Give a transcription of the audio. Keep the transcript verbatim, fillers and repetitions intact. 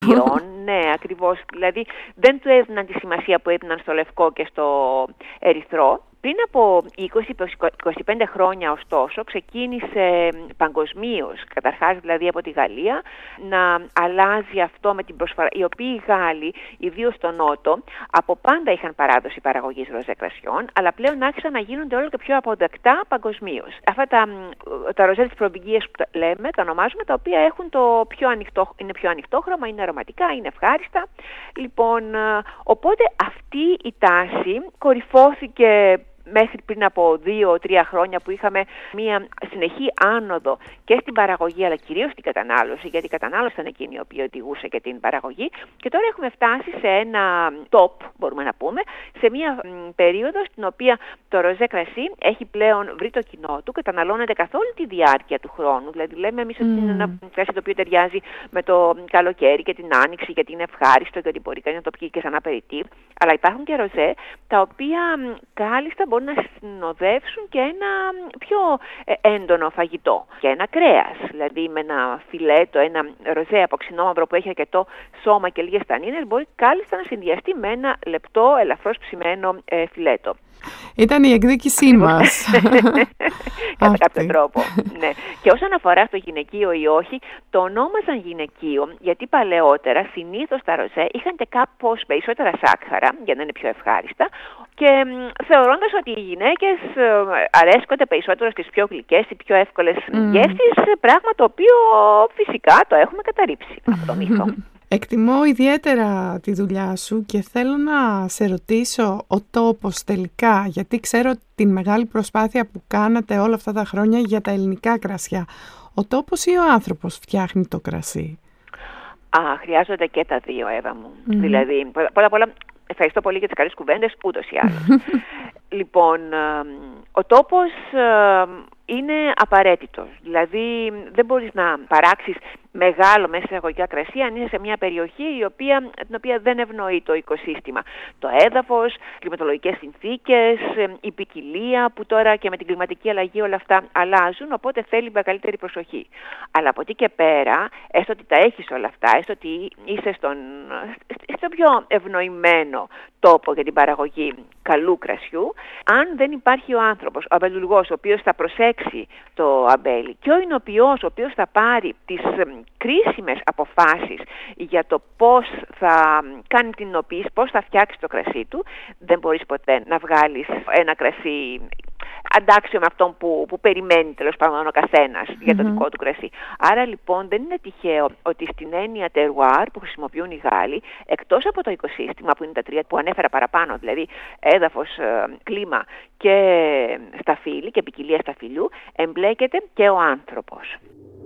Ναι, ακριβώς. Δηλαδή δεν του έδιναν τη σημασία που έδιναν στο λευκό και στο ερυθρό. Πριν από είκοσι με είκοσι πέντε χρόνια, ωστόσο, ξεκίνησε παγκοσμίως, καταρχάς δηλαδή από τη Γαλλία, να αλλάζει αυτό με την προσφορά. Οι οποίοι οι Γάλλοι, ιδίως στο Νότο, από πάντα είχαν παράδοση παραγωγής ροζέ κρασιών, αλλά πλέον άρχισαν να γίνονται όλο και πιο αποδεκτά παγκοσμίως. Αυτά τα, τα ροζέ της Προβυγγίας που λέμε, τα ονομάζουμε, τα οποία έχουν το πιο ανοιχτό, είναι πιο ανοιχτόχρωμα, είναι αρωματικά, είναι ευχάριστα. Λοιπόν, οπότε αυτή η τάση κορυφώθηκε μέχρι πριν από δύο τρία χρόνια, που είχαμε μια συνεχή άνοδο και στην παραγωγή αλλά κυρίως στην κατανάλωση, γιατί η κατανάλωση ήταν εκείνη η οποία οδηγούσε και την παραγωγή, και τώρα έχουμε φτάσει σε ένα top, μπορούμε να πούμε, σε μια μ, περίοδο στην οποία το ροζέ κρασί έχει πλέον βρει το κοινό του, καταναλώνεται καθ' όλη τη διάρκεια του χρόνου. Δηλαδή λέμε εμείς mm. ότι είναι ένα κρασί το οποίο ταιριάζει με το καλοκαίρι και την άνοιξη, γιατί είναι ευχάριστο, γιατί μπορεί κανείς να το πιει και σαν απεριτίβ, αλλά υπάρχουν και ροζέ τα οποία μ, κάλλιστα μπορούν να συνοδεύσουν και ένα πιο έντονο φαγητό και ένα κρέας, δηλαδή με ένα φιλέτο, ένα ροζέ από ξινόμαυρο που έχει αρκετό σώμα και λίγες τανίνες, μπορεί κάλλιστα να συνδυαστεί με ένα λεπτό, ελαφρώς ψημένο ε, φιλέτο. Ήταν η εκδίκησή μας. Κατά κάποιο τρόπο. Ναι. Και όσον αφορά στο γυναικείο ή όχι, το ονόμαζαν γυναικείο, γιατί παλαιότερα συνήθως τα ροζέ είχαν και κάπως περισσότερα σάκχαρα, για να είναι πιο ευχάριστα, και μ, θεωρώντας ότι οι γυναίκες ε, αρέσκονται περισσότερο στις πιο γλυκές ή πιο εύκολες mm. γεύσεις, πράγμα το οποίο φυσικά το έχουμε καταρρύψει αυτό το μύθο. Εκτιμώ ιδιαίτερα τη δουλειά σου και θέλω να σε ρωτήσω ο τόπος τελικά, γιατί ξέρω την μεγάλη προσπάθεια που κάνατε όλα αυτά τα χρόνια για τα ελληνικά κρασιά. Ο τόπος ή ο άνθρωπος φτιάχνει το κρασί? Α, χρειάζονται και τα δύο, Εύα μου. Mm. Δηλαδή, πρώτα απ' όλα, ευχαριστώ πολύ για τις καλές κουβέντες, ούτως ή άλλως. Λοιπόν, ο τόπος είναι απαραίτητος. Δηλαδή, δεν μπορείς να παράξεις μεγάλο μέσα εισαγωγικά κρασί αν είσαι σε μια περιοχή η οποία, την οποία δεν ευνοεί το οικοσύστημα. Το έδαφος, κλιματολογικές συνθήκες, η ποικιλία που τώρα και με την κλιματική αλλαγή όλα αυτά αλλάζουν, οπότε θέλει μεγαλύτερη προσοχή. Αλλά από εκεί και πέρα, έστω ότι τα έχεις όλα αυτά, έστω ότι είσαι στον, στο πιο ευνοημένο τόπο για την παραγωγή καλού κρασιού, αν δεν υπάρχει ο άνθρωπος, ο αμπελουργός, ο οποίος θα προσέξει το αμπέλι και ο εινοποιός, ο οποίος θα πάρει τις κρίσιμες αποφάσεις για το πώς θα κάνει την εινοποίηση, πώς θα φτιάξει το κρασί του, δεν μπορείς ποτέ να βγάλεις ένα κρασί αντάξιο με αυτόν που, που περιμένει τέλος πάντων ο καθένας mm-hmm. για το δικό του κρασί. Άρα λοιπόν δεν είναι τυχαίο ότι στην έννοια terroir που χρησιμοποιούν οι Γάλλοι, εκτός από το οικοσύστημα που είναι τα τρία που ανέφερα παραπάνω, δηλαδή έδαφος, κλίμα και σταφύλι και ποικιλία σταφυλιού, εμπλέκεται και ο άνθρωπος.